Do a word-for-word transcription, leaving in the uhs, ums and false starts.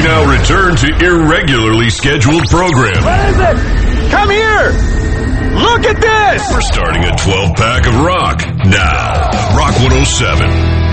now return to irregularly scheduled programming. What is it? Come here! Look at this! We're starting a twelve-pack of rock. Now, Rock one oh seven.